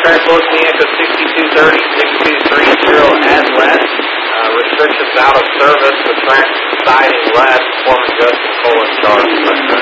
track Los Miancos 6230, 6230 and left. Restrictions out of service. The track siding left. Foreman Justin Cole in charge.